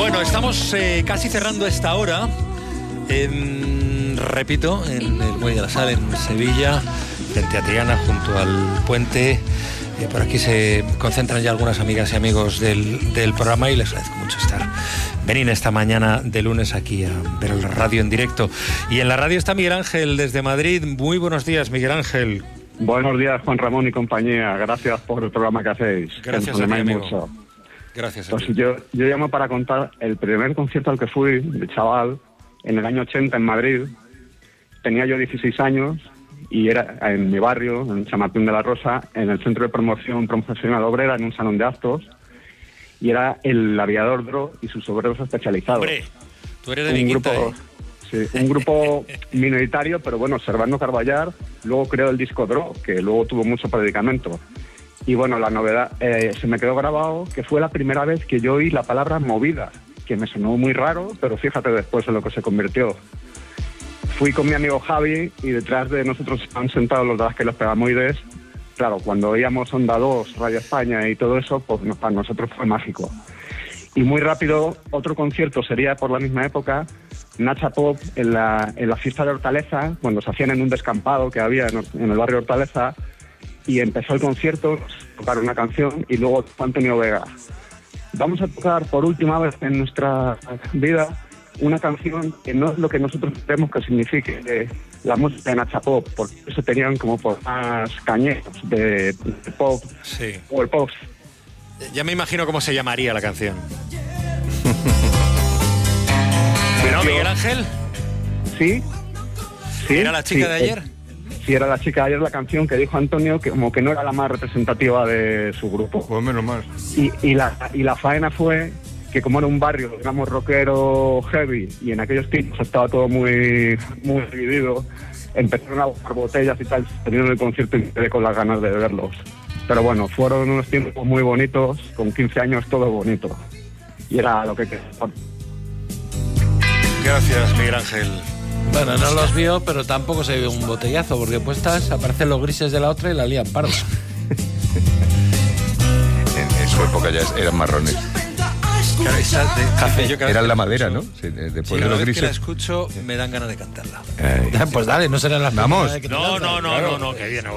Bueno, estamos casi cerrando esta hora. Repito, en el Muelle de la Sal, en Sevilla, frente a Triana, junto al puente. Por aquí se concentran ya algunas amigas y amigos del programa y les agradezco mucho venir esta mañana de lunes aquí a ver la radio en directo. Y en la radio está Miguel Ángel desde Madrid. Muy buenos días, Miguel Ángel. Buenos días, Juan Ramón y compañía. Gracias por el programa que hacéis. Gracias a ti, amigo. Mucho. Gracias a ti. Pues yo llamo para contar el primer concierto al que fui, de chaval, en el año 80 en Madrid. Tenía yo 16 años y era en mi barrio, en San Martín de la Rosa, en el Centro de Promoción Profesional Obrera, en un salón de actos, y era el Aviador Dro y sus obreros especializados. ¡Hombre! Tú eres de mi quinta, Sí, un grupo minoritario, pero bueno, Servando Carballar, luego creó el disco Dro, que luego tuvo mucho predicamento. Y bueno, la novedad, se me quedó grabado que fue la primera vez que yo oí la palabra movida, que me sonó muy raro, pero fíjate después en lo que se convirtió. Fui con mi amigo Javi y detrás de nosotros estaban sentados los de los Pegamoides. Claro, cuando oíamos Onda 2, Radio España y todo eso, pues para nosotros fue mágico. Y muy rápido, otro concierto sería por la misma época, Nacha Pop en la fiesta de Hortaleza, cuando se hacían en un descampado que había en el barrio Hortaleza, y empezó el concierto, tocaron una canción y luego Antonio Vega. Vamos a tocar por última vez en nuestra vida una canción que no es lo que nosotros creemos que signifique la música de Nacha Pop, porque se tenían como por más cañeros de pop, sí, o el pop. Ya me imagino cómo se llamaría la canción. ¿No, Miguel Ángel? Sí. ¿Era la chica de ayer? Sí, era la chica de ayer, la canción que dijo Antonio, que como que no era la más representativa de su grupo. Pues menos mal. Y la faena fue que como era un barrio, digamos, rockero heavy, y en aquellos tiempos estaba todo muy, muy dividido, empezaron a buscar botellas y tal, teniendo el concierto y quedé con las ganas de beberlos. Pero bueno, fueron unos tiempos muy bonitos, con 15 años todo bonito. Y era lo que quería. Gracias, Miguel Ángel. Bueno, no los vio, pero tampoco se vio un botellazo, porque puestas aparecen los grises de la otra y la lían parda. En su época ya eran marrones. Claro, esa de café, yo era la madera, ¿no? Sí, después de los grises. Que la escucho, me dan ganas de cantarla. Pues dale, no serán las vamos. No, que bien,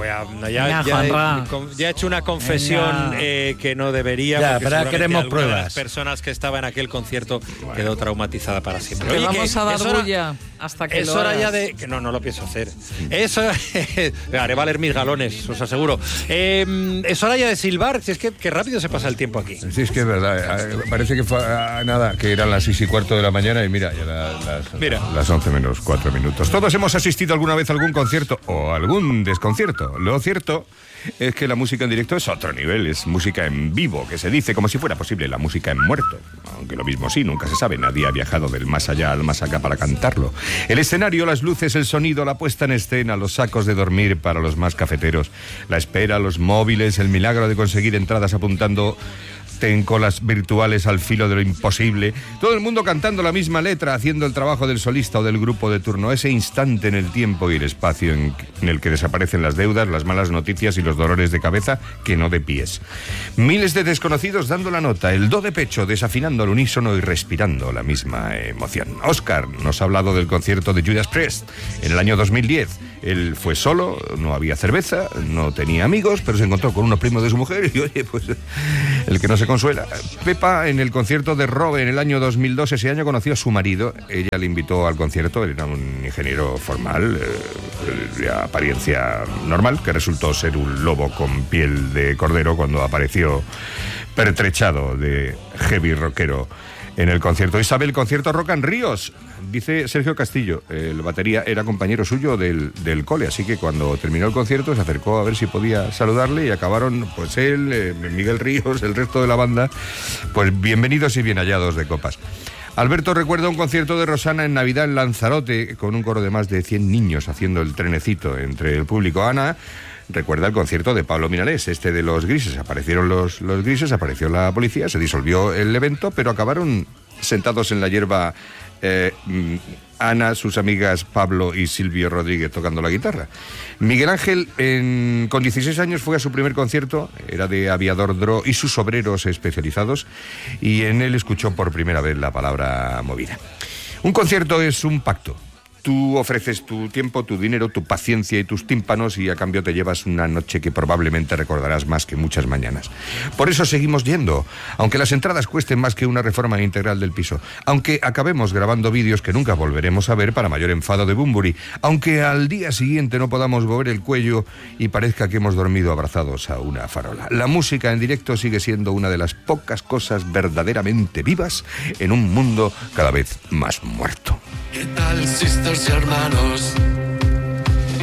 ya he hecho una confesión que no debería. Ya, pero queremos pruebas. De las personas que estaban en aquel concierto quedó traumatizada para siempre. Oye, vamos a dar bulla hasta que es hora ya de que no lo pienso hacer. Eso haré valer mis galones, os aseguro. Es hora ya de silbar. Si es que rápido se pasa el tiempo aquí. Sí, es que es verdad. Parece que fue nada, que eran las 6:15 de la mañana y mira, ya las 11 menos 4 minutos. Todos hemos asistido alguna vez a algún concierto o algún desconcierto. Lo cierto es que la música en directo es otro nivel, es música en vivo, que se dice como si fuera posible la música en muerto. Aunque lo mismo sí, nunca se sabe, nadie ha viajado del más allá al más acá para cantarlo. El escenario, las luces, el sonido, la puesta en escena, los sacos de dormir para los más cafeteros, la espera, los móviles, el milagro de conseguir entradas apuntando en colas virtuales al filo de lo imposible, todo el mundo cantando la misma letra, haciendo el trabajo del solista o del grupo de turno, ese instante en el tiempo y el espacio en el que desaparecen las deudas, las malas noticias y los dolores de cabeza que no de pies. Miles de desconocidos dando la nota, el do de pecho, desafinando al unísono y respirando la misma emoción. Oscar nos ha hablado del concierto de Judas Priest en el año 2010. Él fue solo, no había cerveza, no tenía amigos, pero se encontró con unos primos de su mujer y oye, pues el que no se consuela. Pepa en el concierto de Robe en el año 2002, ese año conoció a su marido, ella le invitó al concierto, él era un ingeniero formal, de apariencia normal, que resultó ser un lobo con piel de cordero cuando apareció pertrechado de heavy rockero en el concierto. Isabel, concierto Rock and Ríos. Dice Sergio Castillo, el batería era compañero suyo del cole, así que cuando terminó el concierto se acercó a ver si podía saludarle y acabaron, pues él, Miguel Ríos, el resto de la banda, pues bienvenidos y bien hallados de copas. Alberto recuerda un concierto de Rosana en Navidad en Lanzarote con un coro de más de 100 niños haciendo el trenecito entre el público. Ana recuerda el concierto de Pablo Milanés, de los grises. Aparecieron los grises, apareció la policía, se disolvió el evento, pero acabaron sentados en la hierba Ana, sus amigas Pablo y Silvio Rodríguez tocando la guitarra. Miguel Ángel, con 16 años, fue a su primer concierto, era de Aviador Dro y sus obreros especializados, y en él escuchó por primera vez la palabra movida. Un concierto es un pacto. Tú ofreces tu tiempo, tu dinero, tu paciencia y tus tímpanos, y a cambio te llevas una noche que probablemente recordarás más que muchas mañanas. Por eso seguimos yendo, aunque las entradas cuesten más que una reforma integral del piso, aunque acabemos grabando vídeos que nunca volveremos a ver para mayor enfado de Bunbury, aunque al día siguiente no podamos mover el cuello y parezca que hemos dormido abrazados a una farola. La música en directo sigue siendo una de las pocas cosas verdaderamente vivas en un mundo cada vez más muerto. ¿Qué tal, sisters y hermanos?